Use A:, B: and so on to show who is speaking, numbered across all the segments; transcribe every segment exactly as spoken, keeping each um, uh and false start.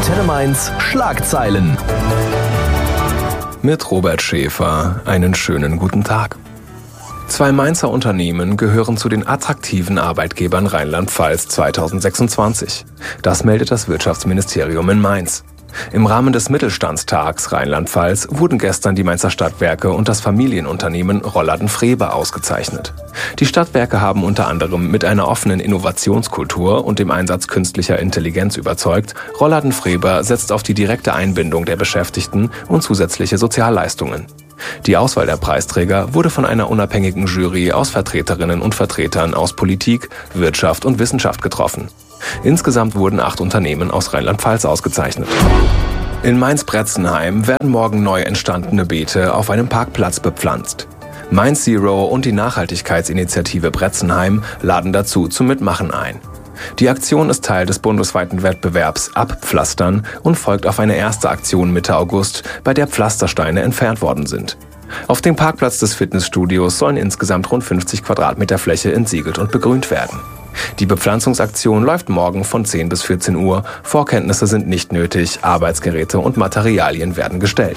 A: Antenne Mainz Schlagzeilen.
B: Mit Robert Schäfer einen schönen guten Tag. Zwei Mainzer Unternehmen gehören zu den attraktiven Arbeitgebern Rheinland-Pfalz zweitausendsechsundzwanzig. Das meldet das Wirtschaftsministerium in Mainz. Im Rahmen des Mittelstandstags Rheinland-Pfalz wurden gestern die Mainzer Stadtwerke und das Familienunternehmen Rollladen-Frebe ausgezeichnet. Die Stadtwerke haben unter anderem mit einer offenen Innovationskultur und dem Einsatz künstlicher Intelligenz überzeugt. Rollladen-Frebe setzt auf die direkte Einbindung der Beschäftigten und zusätzliche Sozialleistungen. Die Auswahl der Preisträger wurde von einer unabhängigen Jury aus Vertreterinnen und Vertretern aus Politik, Wirtschaft und Wissenschaft getroffen. Insgesamt wurden acht Unternehmen aus Rheinland-Pfalz ausgezeichnet. In Mainz-Bretzenheim werden morgen neu entstandene Beete auf einem Parkplatz bepflanzt. Mainz Zero und die Nachhaltigkeitsinitiative Bretzenheim laden dazu zum Mitmachen ein. Die Aktion ist Teil des bundesweiten Wettbewerbs Abpflastern und folgt auf eine erste Aktion Mitte August, bei der Pflastersteine entfernt worden sind. Auf dem Parkplatz des Fitnessstudios sollen insgesamt rund fünfzig Quadratmeter Fläche entsiegelt und begrünt werden. Die Bepflanzungsaktion läuft morgen von zehn bis vierzehn Uhr. Vorkenntnisse sind nicht nötig, Arbeitsgeräte und Materialien werden gestellt.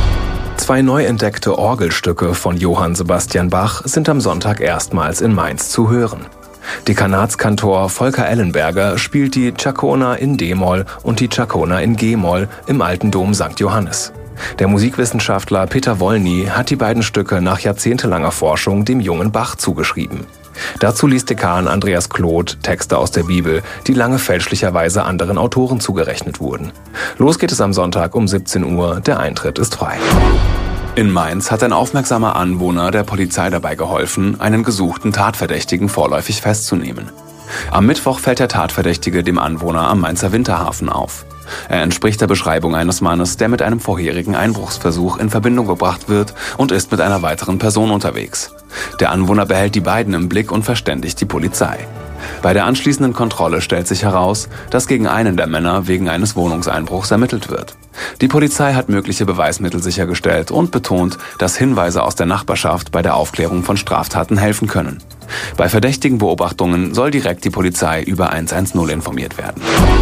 B: Zwei neu entdeckte Orgelstücke von Johann Sebastian Bach sind am Sonntag erstmals in Mainz zu hören. Dekanatskantor Volker Ellenberger spielt die Chaconda in D-Moll und die Chaconda in G-Moll im Alten Dom Sankt Johannes. Der Musikwissenschaftler Peter Wollny hat die beiden Stücke nach jahrzehntelanger Forschung dem jungen Bach zugeschrieben. Dazu liest Dekan Andreas Kloth Texte aus der Bibel, die lange fälschlicherweise anderen Autoren zugerechnet wurden. Los geht es am Sonntag um siebzehn Uhr, der Eintritt ist frei.
C: In Mainz hat ein aufmerksamer Anwohner der Polizei dabei geholfen, einen gesuchten Tatverdächtigen vorläufig festzunehmen. Am Mittwoch fällt der Tatverdächtige dem Anwohner am Mainzer Winterhafen auf. Er entspricht der Beschreibung eines Mannes, der mit einem vorherigen Einbruchsversuch in Verbindung gebracht wird und ist mit einer weiteren Person unterwegs. Der Anwohner behält die beiden im Blick und verständigt die Polizei. Bei der anschließenden Kontrolle stellt sich heraus, dass gegen einen der Männer wegen eines Wohnungseinbruchs ermittelt wird. Die Polizei hat mögliche Beweismittel sichergestellt und betont, dass Hinweise aus der Nachbarschaft bei der Aufklärung von Straftaten helfen können. Bei verdächtigen Beobachtungen soll direkt die Polizei über eins eins null informiert werden.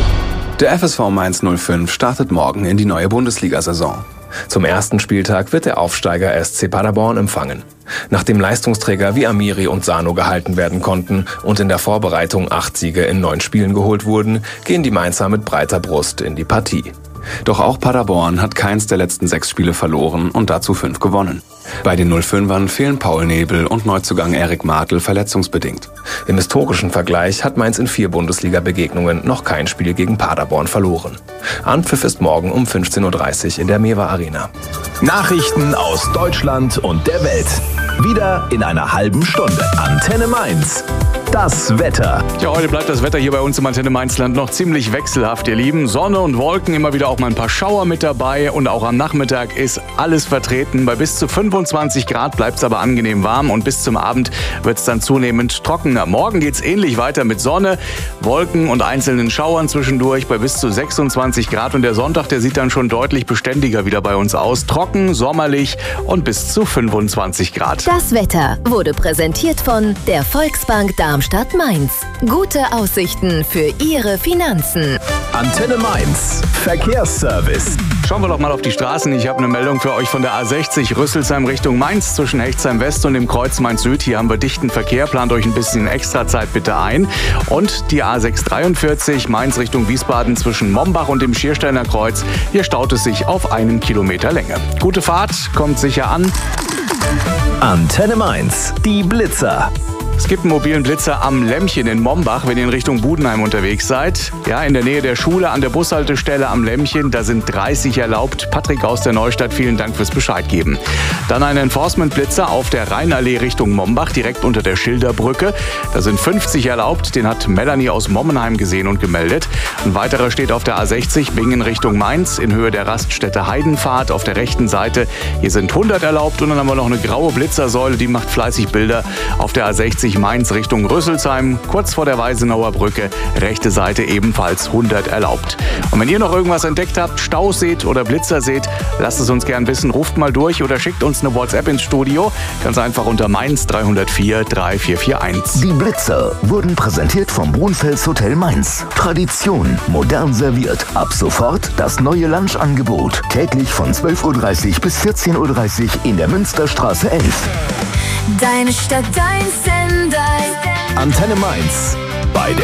C: Der F S V Mainz null fünf startet morgen in die neue Bundesliga-Saison. Zum ersten Spieltag wird der Aufsteiger S C Paderborn empfangen. Nachdem Leistungsträger wie Amiri und Sano gehalten werden konnten und in der Vorbereitung acht Siege in neun Spielen geholt wurden, gehen die Mainzer mit breiter Brust in die Partie. Doch auch Paderborn hat keins der letzten sechs Spiele verloren und dazu fünf gewonnen. Bei den null fünfern fehlen Paul Nebel und Neuzugang Erik Martel verletzungsbedingt. Im historischen Vergleich hat Mainz in vier Bundesliga-Begegnungen noch kein Spiel gegen Paderborn verloren. Anpfiff ist morgen um fünfzehn Uhr dreißig in der Mewa Arena.
A: Nachrichten aus Deutschland und der Welt. Wieder in einer halben Stunde. Antenne Mainz. Das Wetter.
D: Ja, heute bleibt das Wetter hier bei uns im Antenne Mainzland noch ziemlich wechselhaft, ihr Lieben. Sonne und Wolken, immer wieder auch mal ein paar Schauer mit dabei. Und auch am Nachmittag ist alles vertreten. Bei bis zu fünfundzwanzig Grad bleibt es aber angenehm warm. Und bis zum Abend wird es dann zunehmend trockener. Morgen geht es ähnlich weiter mit Sonne, Wolken und einzelnen Schauern zwischendurch bei bis zu sechsundzwanzig Grad. Und der Sonntag, der sieht dann schon deutlich beständiger wieder bei uns aus. Trocken, sommerlich und bis zu fünfundzwanzig Grad.
E: Das Wetter wurde präsentiert von der Volksbank Darmstadt-Mainz. Gute Aussichten für Ihre Finanzen.
A: Antenne Mainz. Verkehrsservice.
D: Schauen wir doch mal auf die Straßen. Ich habe eine Meldung für euch von der A sechzig Rüsselsheim Richtung Mainz zwischen Hechtsheim West und dem Kreuz Mainz Süd. Hier haben wir dichten Verkehr. Plant euch ein bisschen Extrazeit bitte ein. Und die A sechs dreiundvierzig Mainz Richtung Wiesbaden zwischen Mombach und dem Schiersteiner Kreuz. Hier staut es sich auf einen Kilometer Länge. Gute Fahrt, kommt sicher an.
A: Antenne Mainz. Die Blitzer.
D: Es gibt einen mobilen Blitzer am Lämmchen in Mombach, wenn ihr in Richtung Budenheim unterwegs seid. Ja, in der Nähe der Schule an der Bushaltestelle am Lämmchen, da sind dreißig erlaubt. Patrick aus der Neustadt, vielen Dank fürs Bescheid geben. Dann ein Enforcement-Blitzer auf der Rheinallee Richtung Mombach, direkt unter der Schilderbrücke. Da sind fünfzig erlaubt, den hat Melanie aus Mommenheim gesehen und gemeldet. Ein weiterer steht auf der A sechzig Bingen Richtung Mainz in Höhe der Raststätte Heidenpfad auf der rechten Seite. Hier sind hundert erlaubt und dann haben wir noch eine graue Blitzersäule, die macht fleißig Bilder auf der A sechzig vierundvierzig Mainz Richtung Rüsselsheim, kurz vor der Weisenauer Brücke, rechte Seite ebenfalls hundert erlaubt. Und wenn ihr noch irgendwas entdeckt habt, Staus seht oder Blitzer seht, lasst es uns gern wissen, ruft mal durch oder schickt uns eine WhatsApp ins Studio. Ganz einfach unter Mainz drei null vier drei vier vier eins.
A: Die Blitzer wurden präsentiert vom Brunfels Hotel Mainz. Tradition, modern serviert. Ab sofort das neue Lunchangebot. Täglich von zwölf Uhr dreißig bis vierzehn Uhr dreißig in der Münsterstraße elf.
F: Deine Stadt, dein Sender.
A: Antenne Mainz. Bei